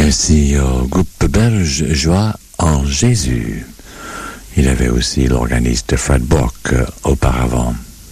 Merci au groupe belge Joie en Jésus. Il avait aussi l'organiste Fred Bock auparavant.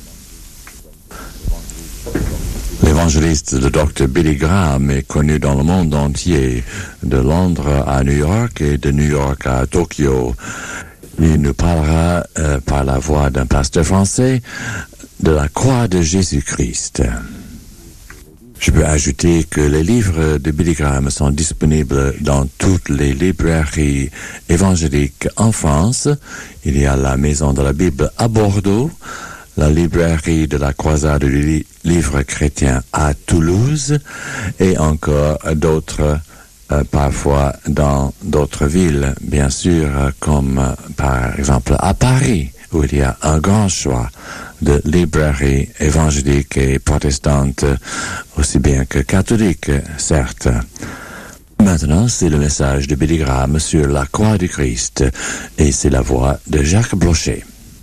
L'évangéliste, le Dr Billy Graham, est connu dans le monde entier, de Londres à New York et de New York à Tokyo. Il nous parlera par la voix d'un pasteur français de la croix de Jésus-Christ. Je peux ajouter que les livres de Billy Graham sont disponibles dans toutes les librairies évangéliques en France. Il y a la Maison de la Bible à Bordeaux, la librairie de la Croisade du livre chrétien à Toulouse et encore d'autres parfois dans d'autres villes, bien sûr, comme par exemple à Paris, où il y a un grand choix de librairies évangéliques et protestantes, aussi bien que catholiques, certes. Maintenant, c'est le message de Billy Graham sur la croix du Christ, et c'est la voix de Jacques Blocher.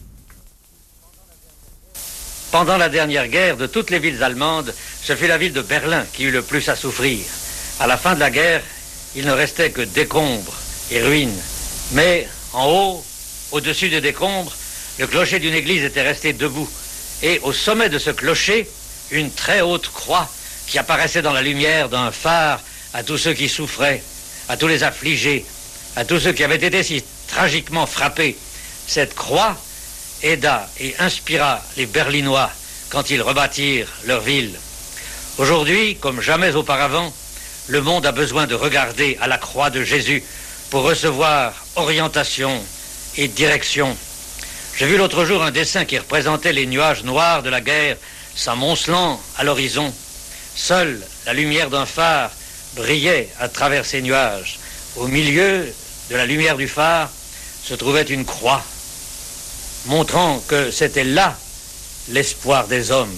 Pendant la dernière guerre, de toutes les villes allemandes, ce fut la ville de Berlin qui eut le plus à souffrir. À la fin de la guerre, il ne restait que décombres et ruines. Mais en haut, au-dessus des décombres, le clocher d'une église était resté debout. Et au sommet de ce clocher, une très haute croix qui apparaissait dans la lumière d'un phare à tous ceux qui souffraient, à tous les affligés, à tous ceux qui avaient été si tragiquement frappés. Cette croix aida et inspira les Berlinois quand ils rebâtirent leur ville. Aujourd'hui, comme jamais auparavant, le monde a besoin de regarder à la croix de Jésus pour recevoir orientation et direction. J'ai vu l'autre jour un dessin qui représentait les nuages noirs de la guerre s'amoncelant à l'horizon. Seule la lumière d'un phare brillait à travers ces nuages. Au milieu de la lumière du phare se trouvait une croix, montrant que c'était là l'espoir des hommes.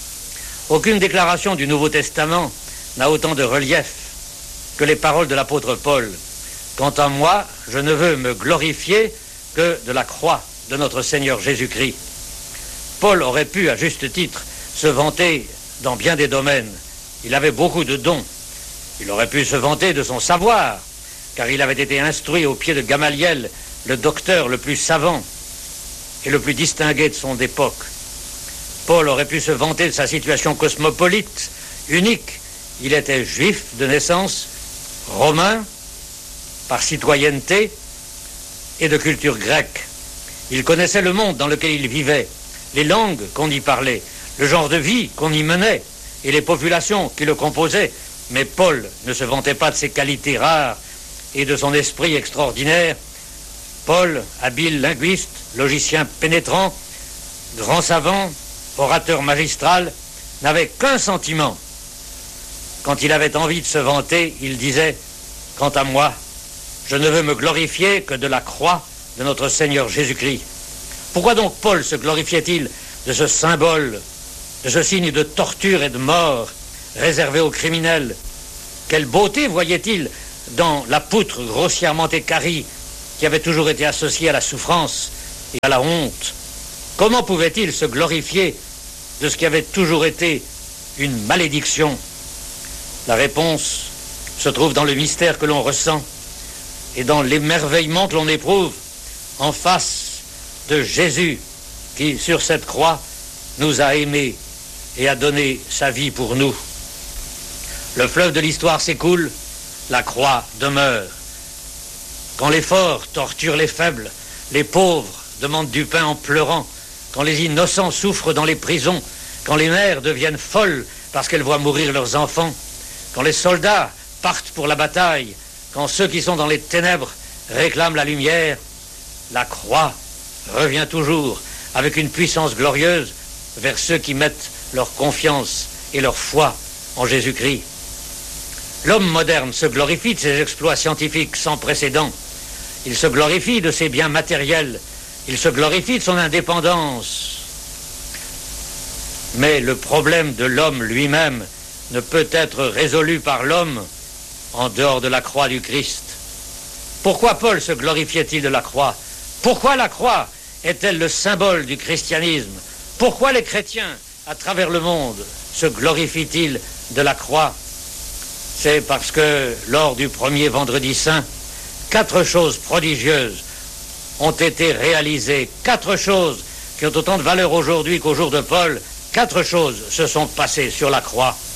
Aucune déclaration du Nouveau Testament n'a autant de relief que les paroles de l'apôtre Paul. Quant à moi, je ne veux me glorifier que de la croix de notre Seigneur Jésus-Christ. Paul aurait pu, à juste titre, se vanter dans bien des domaines. Il avait beaucoup de dons. Il aurait pu se vanter de son savoir, car il avait été instruit au pied de Gamaliel, le docteur le plus savant et le plus distingué de son époque. Paul aurait pu se vanter de sa situation cosmopolite, unique. Il était juif de naissance, romain, par citoyenneté et de culture grecque. Il connaissait le monde dans lequel il vivait, les langues qu'on y parlait, le genre de vie qu'on y menait et les populations qui le composaient. Mais Paul ne se vantait pas de ses qualités rares et de son esprit extraordinaire. Paul, habile linguiste, logicien pénétrant, grand savant, orateur magistral, n'avait qu'un sentiment. Quand il avait envie de se vanter, il disait « Quant à moi, je ne veux me glorifier que de la croix de notre Seigneur Jésus-Christ. » Pourquoi donc Paul se glorifiait-il de ce symbole, de ce signe de torture et de mort réservé aux criminels? Quelle beauté voyait-il dans la poutre grossièrement équarrie qui avait toujours été associée à la souffrance et à la honte? Comment pouvait-il se glorifier de ce qui avait toujours été une malédiction? La réponse se trouve dans le mystère que l'on ressent et dans l'émerveillement que l'on éprouve en face de Jésus qui, sur cette croix, nous a aimés et a donné sa vie pour nous. Le fleuve de l'histoire s'écoule, la croix demeure. Quand les forts torturent les faibles, les pauvres demandent du pain en pleurant, quand les innocents souffrent dans les prisons, quand les mères deviennent folles parce qu'elles voient mourir leurs enfants, quand les soldats partent pour la bataille, quand ceux qui sont dans les ténèbres réclament la lumière, la croix revient toujours avec une puissance glorieuse vers ceux qui mettent leur confiance et leur foi en Jésus-Christ. L'homme moderne se glorifie de ses exploits scientifiques sans précédent. Il se glorifie de ses biens matériels. Il se glorifie de son indépendance. Mais le problème de l'homme lui-même ne peut être résolu par l'homme en dehors de la croix du Christ. Pourquoi Paul se glorifiait-il de la croix? Pourquoi la croix est-elle le symbole du christianisme? Pourquoi les chrétiens, à travers le monde, se glorifient-ils de la croix? C'est parce que, lors du premier vendredi saint, 4 choses prodigieuses ont été réalisées. 4 choses qui ont autant de valeur aujourd'hui qu'au jour de Paul. 4 choses se sont passées sur la croix.